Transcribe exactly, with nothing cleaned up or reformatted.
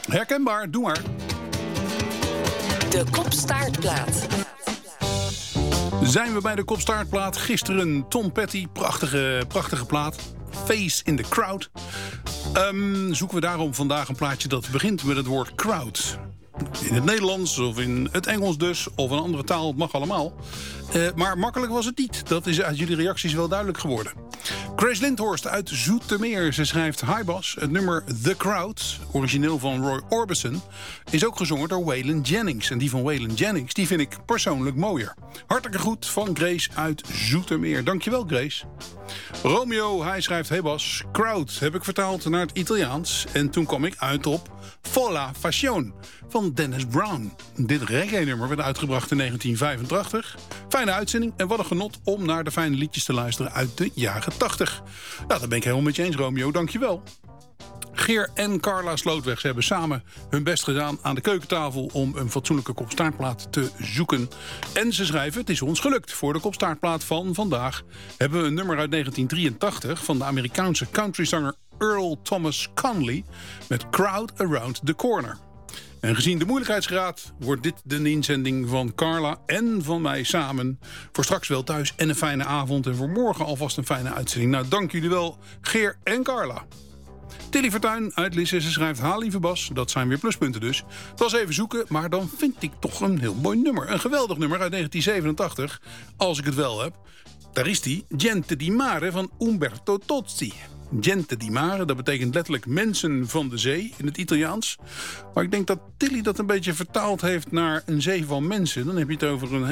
Herkenbaar, doe maar. De Kop-Staartplaat. Zijn we bij de Kop-Staartplaat. Gisteren Tom Petty, prachtige, prachtige plaat. Face in the Crowd. Um, zoeken we daarom vandaag een plaatje dat begint met het woord crowd. In het Nederlands of in het Engels dus, of een andere taal, het mag allemaal. Uh, maar makkelijk was het niet. Dat is uit jullie reacties wel duidelijk geworden. Grace Lindhorst uit Zoetermeer. Ze schrijft: Hi Bas, het nummer The Crowd, origineel van Roy Orbison, is ook gezongen door Waylon Jennings. En die van Waylon Jennings, die vind ik persoonlijk mooier. Hartelijke groet van Grace uit Zoetermeer. Dankjewel Grace. Romeo, hij schrijft: Hey Bas, Crowd heb ik vertaald naar het Italiaans. En toen kwam ik uit op Folla Fashion van Dennis Brown. Dit reggae-nummer werd uitgebracht in negentien vijfentachtig. Fijne uitzending en wat een genot om naar de fijne liedjes te luisteren uit de jaren tachtig. Nou, dat ben ik helemaal met je eens, Romeo. Dankjewel. Geer en Carla Slootweg, ze hebben samen hun best gedaan aan de keukentafel om een fatsoenlijke kopstaartplaat te zoeken. En ze schrijven: het is ons gelukt. Voor de kopstaartplaat van vandaag hebben we een nummer uit negentien drieëntachtig van de Amerikaanse countryzanger Earl Thomas Conley met Crowd Around the Corner. En gezien de moeilijkheidsgraad wordt dit de inzending van Carla en van mij samen. Voor straks wel thuis en een fijne avond. En voor morgen alvast een fijne uitzending. Nou, dank jullie wel, Geer en Carla. Tilly Vertuin uit Lisse, ze schrijft: Ha, lieve Bas, dat zijn weer pluspunten dus. Het was even zoeken, maar dan vind ik toch een heel mooi nummer. Een geweldig nummer uit negentien zevenentachtig, als ik het wel heb. Daar is die, Gente di Mare van Umberto Tozzi. Gente di Mare, dat betekent letterlijk mensen van de zee in het Italiaans. Maar ik denk dat Tilly dat een beetje vertaald heeft naar een zee van mensen. Dan heb je het over een